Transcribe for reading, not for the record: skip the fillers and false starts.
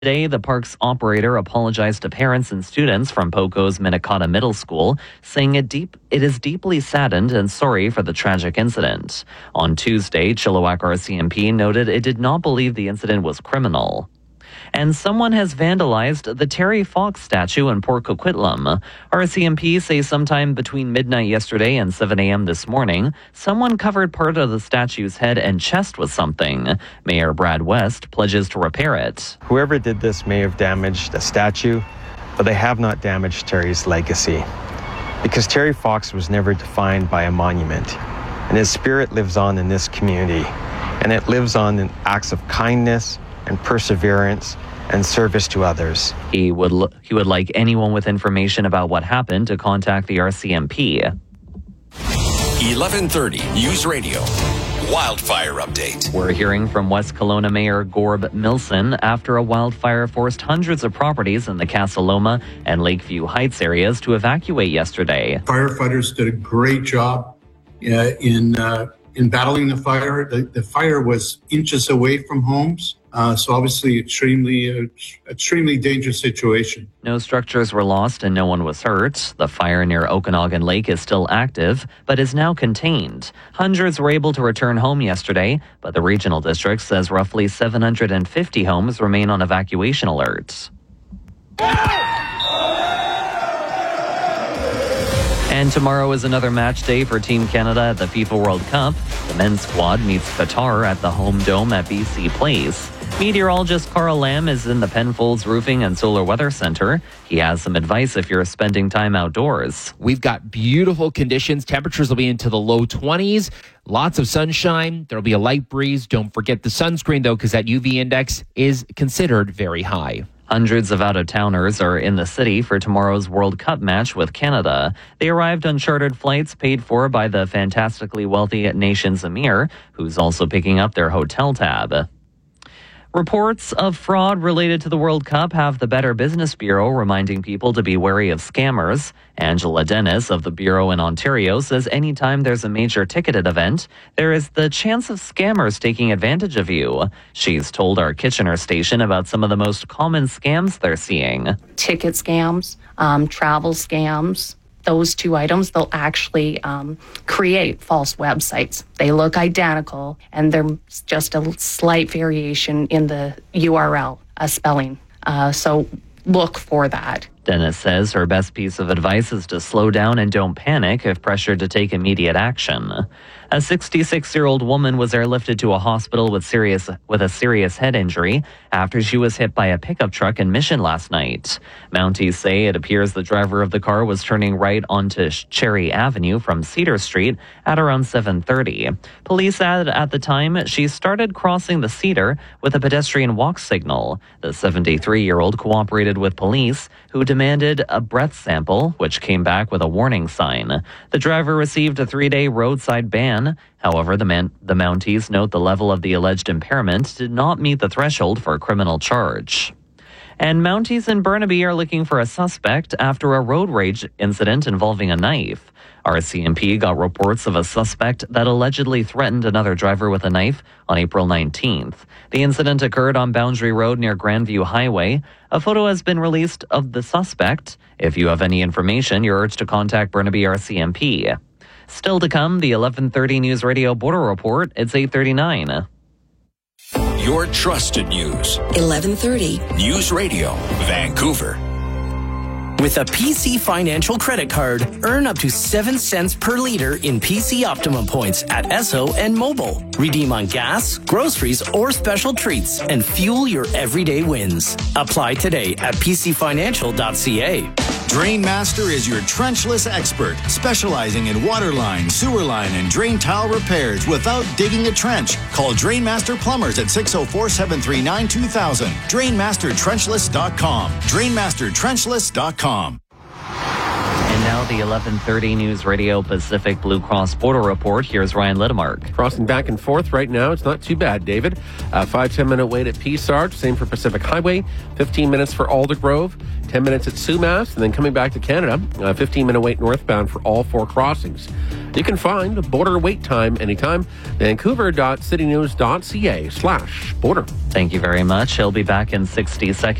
Today, the park's operator apologized to parents and students from Poco's Minnetonka Middle School, saying it is deeply saddened and sorry for the tragic incident. On Tuesday, Chilliwack RCMP noted it did not believe the incident was criminal. And someone has vandalized the Terry Fox statue in Port Coquitlam. RCMP say sometime between midnight yesterday and 7 a.m. this morning, someone covered part of the statue's head and chest with something. Mayor Brad West pledges to repair it. Whoever did this may have damaged a statue, but they have not damaged Terry's legacy. Because Terry Fox was never defined by a monument, and his spirit lives on in this community, and it lives on in acts of kindness and perseverance and service to others. He would like anyone with information about what happened to contact the RCMP. 1130 News Radio. Wildfire update. We're hearing from West Kelowna Mayor Gorb Milson after a wildfire forced hundreds of properties in the Casa Loma and Lakeview Heights areas to evacuate yesterday. Firefighters did a great job in battling the fire. The fire was inches away from homes. So obviously, extremely dangerous situation. No structures were lost and no one was hurt. The fire near Okanagan Lake is still active, but is now contained. Hundreds were able to return home yesterday, but the regional district says roughly 750 homes remain on evacuation alert. And tomorrow is another match day for Team Canada at the FIFA World Cup. The men's squad meets Qatar at the home dome at BC Place. Meteorologist Carl Lamb is in the Penfolds Roofing and Solar Weather Center. He has some advice if you're spending time outdoors. We've got beautiful conditions. Temperatures will be into the low 20s. Lots of sunshine. There'll be a light breeze. Don't forget the sunscreen, though, because that UV index is considered very high. Hundreds of out-of-towners are in the city for tomorrow's World Cup match with Canada. They arrived on chartered flights paid for by the fantastically wealthy nation's emir, who's also picking up their hotel tab. Reports of fraud related to the World Cup have the Better Business Bureau reminding people to be wary of scammers. Angela Dennis of the Bureau in Ontario says anytime there's a major ticketed event, there is the chance of scammers taking advantage of you. She's told our Kitchener station about some of the most common scams they're seeing. Ticket scams, travel scams. Those two items, they'll actually create false websites. They look identical, and they're just a slight variation in the URL spelling. So look for that. Dennis says her best piece of advice is to slow down and don't panic if pressured to take immediate action. A 66-year-old woman was airlifted to a hospital with a serious head injury after she was hit by a pickup truck in Mission last night. Mounties say it appears the driver of the car was turning right onto Cherry Avenue from Cedar Street at around 7:30. Police said at the time she started crossing the Cedar with a pedestrian walk signal. The 73-year-old cooperated with police, who demanded a breath sample, which came back with a warning sign. The driver received a 3-day roadside ban. However, the Mounties note the level of the alleged impairment did not meet the threshold for a criminal charge. And Mounties in Burnaby are looking for a suspect after a road rage incident involving a knife. RCMP got reports of a suspect that allegedly threatened another driver with a knife on April 19th. The incident occurred on Boundary Road near Grandview Highway. A photo has been released of the suspect. If you have any information, you're urged to contact Burnaby RCMP. Still to come, the 1130 News Radio Border Report. It's 8:39. Your trusted news. 1130 News Radio, Vancouver. With a PC Financial credit card, earn up to 7 cents per liter in PC Optimum points at Esso and Mobile. Redeem on gas, groceries, or special treats and fuel your everyday wins. Apply today at pcfinancial.ca. Drainmaster is your trenchless expert, specializing in water line, sewer line, and drain tile repairs without digging a trench. Call Drainmaster Plumbers at 604-739-2000. DrainmasterTrenchless.com. DrainmasterTrenchless.com. And now the 11:30 News Radio Pacific Blue Cross Border Report. Here's Ryan Lidemark. Crossing back and forth right now. It's not too bad, David. 5-10 minute wait at Peace Arch. Same for Pacific Highway. 15 minutes for Aldergrove. 10 minutes at Sumas. And then coming back to Canada, 15-minute wait northbound for all 4 crossings. You can find a border wait time anytime. Vancouver.citynews.ca/border. Thank you very much. He'll be back in 60 seconds.